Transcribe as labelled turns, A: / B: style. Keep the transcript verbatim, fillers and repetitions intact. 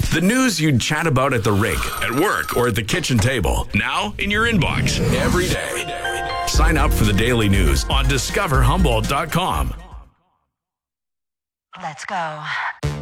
A: The news you'd chat about at the rink, at work, or at the kitchen table. Now in your inbox every day. Sign up for the daily news on discover humboldt dot com.
B: Let's go.